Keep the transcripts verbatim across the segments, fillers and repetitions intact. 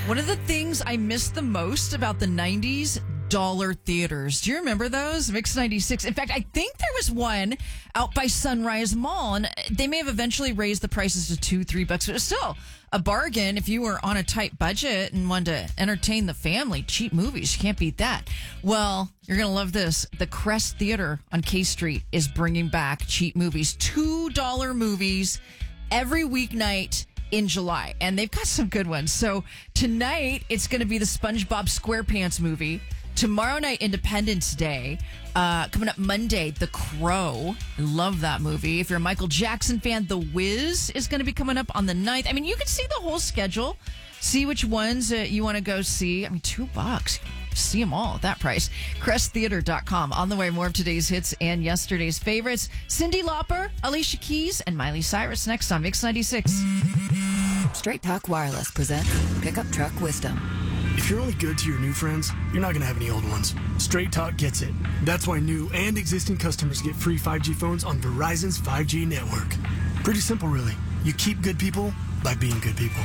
One of the things I miss the most about the nineties, dollar theaters. Do you remember those? Mix ninety-six. In fact, I think there was one out by Sunrise Mall, and they may have eventually raised the prices to two, three bucks, but it's still a bargain if you were on a tight budget and wanted to entertain the family. Cheap movies. You can't beat that. Well, you're going to love this. The Crest Theater on K Street is bringing back cheap movies. two dollar movies every weeknight in July, and they've got some good ones. So tonight, it's going to be the SpongeBob SquarePants movie. Tomorrow night, Independence Day. Uh, coming up Monday, The Crow. I love that movie. If you're a Michael Jackson fan, The Wiz is going to be coming up on the ninth. I mean, you can see the whole schedule. See which ones uh, you want to go see. I mean, two bucks. See them all at that price. crest theater dot com. On the way, more of today's hits and yesterday's favorites. Cyndi Lauper, Alicia Keys, and Miley Cyrus next on Mix ninety-six. Straight Talk Wireless presents Pickup Truck Wisdom. If you're only good to your new friends, you're not going to have any old ones. Straight Talk gets it. That's why new and existing customers get free five G phones on Verizon's five G network. Pretty simple, really. You keep good people by being good people.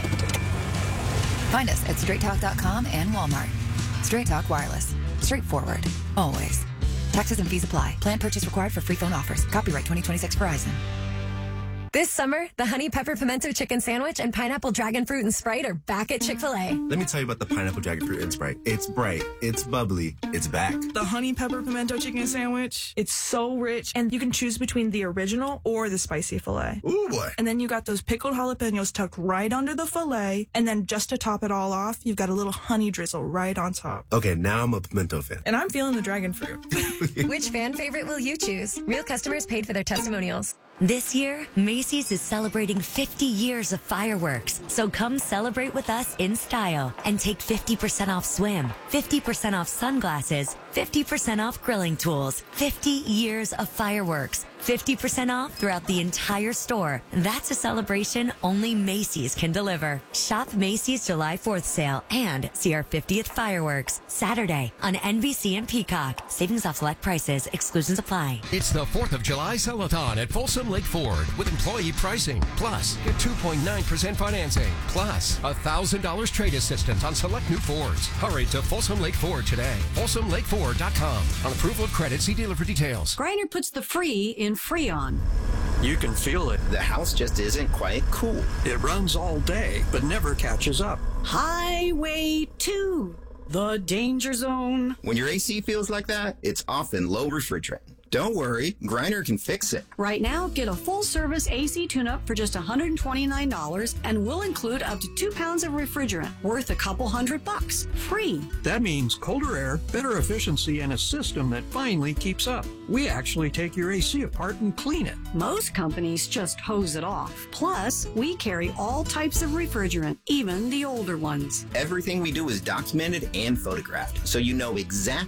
Find us at straight talk dot com and Walmart. Straight Talk Wireless. Straightforward. Always. Taxes and fees apply. Plan purchase required for free phone offers. Copyright twenty twenty-six Verizon. This summer, the Honey Pepper Pimento Chicken Sandwich and Pineapple Dragon Fruit and Sprite are back at Chick-fil-A. Let me tell you about the Pineapple Dragon Fruit and Sprite. It's bright, it's bubbly, it's back. The Honey Pepper Pimento Chicken Sandwich, it's so rich, and you can choose between the original or the spicy filet. Ooh, boy. And then you got those pickled jalapenos tucked right under the filet, and then just to top it all off, you've got a little honey drizzle right on top. Okay, now I'm a pimento fan. And I'm feeling the dragon fruit. Which fan favorite will you choose? Real customers paid for their testimonials. This year, Macy's is celebrating fifty years of fireworks. So come celebrate with us in style and take fifty percent off swim, fifty percent off sunglasses, fifty percent off grilling tools, fifty years of fireworks, fifty percent off throughout the entire store. That's a celebration only Macy's can deliver. Shop Macy's July fourth sale and see our fiftieth fireworks Saturday on N B C and Peacock. Savings off select prices. Exclusions apply. It's the fourth of July Sell-a-thon at Folsom Lake Ford with employee pricing. Plus, get two point nine percent financing. Plus, one thousand dollars trade assistance on select new Fords. Hurry to Folsom Lake Ford today. folsom lake ford dot com. On approval of credit, see dealer for details. Griner puts the free in Freon. You can feel it. The house just isn't quite cool. It runs all day, but never catches up. Highway two, the danger zone. When your A C feels like that, it's often low refrigerant. Don't worry, Griner can fix it. Right now, get a full-service A C tune-up for just one hundred twenty-nine dollars, and we'll include up to two pounds of refrigerant, worth a couple hundred bucks, free. That means colder air, better efficiency, and a system that finally keeps up. We actually take your A C apart and clean it. Most companies just hose it off. Plus, we carry all types of refrigerant, even the older ones. Everything we do is documented and photographed, so you know exactly